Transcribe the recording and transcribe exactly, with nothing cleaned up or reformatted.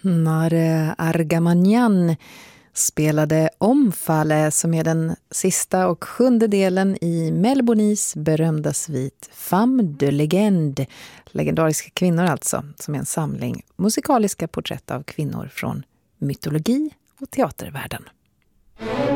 Mare Argamanyan spelade Omfale, som är den sista och sjunde delen i Melbonis berömda svit Femme de Legende, legendariska kvinnor alltså, som är en samling musikaliska porträtt av kvinnor från mytologi och teatervärlden.